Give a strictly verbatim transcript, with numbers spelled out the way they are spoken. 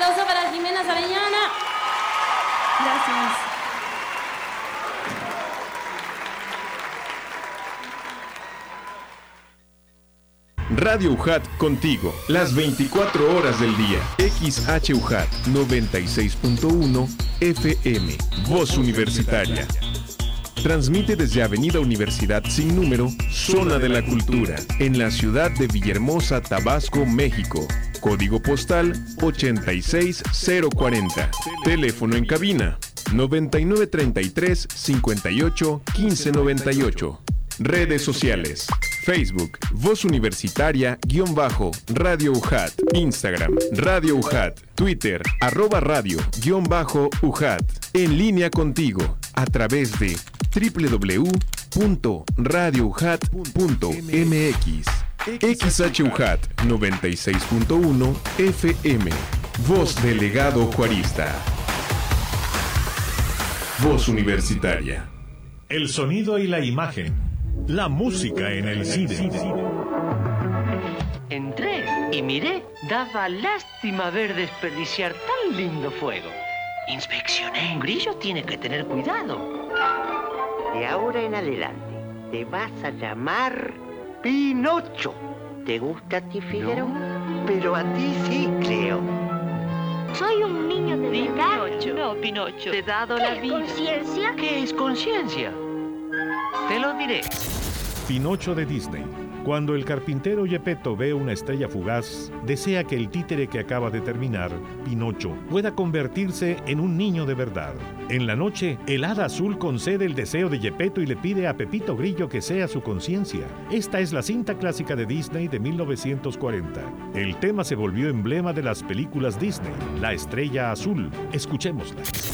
aplauso para Jimena Sariñana. Gracias. Radio U J A T contigo, las veinticuatro horas del día. X H U J A T noventa y seis punto uno F M, Voz Universitaria. Transmite desde Avenida Universidad sin número, Zona de la Cultura, en la ciudad de Villahermosa, Tabasco, México. Código postal ochenta y seis cero cuarenta. Teléfono en cabina noventa y nueve treinta y tres cincuenta y ocho quince noventa y ocho. Redes sociales: Facebook, Voz Universitaria, guión bajo, Radio U J A T. Instagram, Radio U J A T. Twitter, arroba radio, guión bajo, U J A T. En línea contigo, a través de doble u doble u doble u punto radio u j a t punto m x. X H U J A T noventa y seis punto uno F M. Voz Delegado Juarista. Voz Universitaria. El sonido y la imagen. La música en el cine. Entré y miré. Daba lástima ver desperdiciar tan lindo fuego. Inspeccioné. Un grillo tiene que tener cuidado. De ahora en adelante te vas a llamar Pinocho. ¿Te gusta a ti, Figueroa? No. Pero a ti sí, creo. Soy un niño de verdad. Pinocho. No, Pinocho. Te he dado ¿Qué la es vida. conciencia? ¿Qué es conciencia? Te lo diré. Pinocho de Disney. Cuando el carpintero Geppetto ve una estrella fugaz, desea que el títere que acaba de terminar, Pinocho, pueda convertirse en un niño de verdad. En la noche, el hada azul concede el deseo de Geppetto y le pide a Pepito Grillo que sea su conciencia. Esta es la cinta clásica de Disney de mil novecientos cuarenta. El tema se volvió emblema de las películas Disney, La Estrella Azul. Escuchémosla.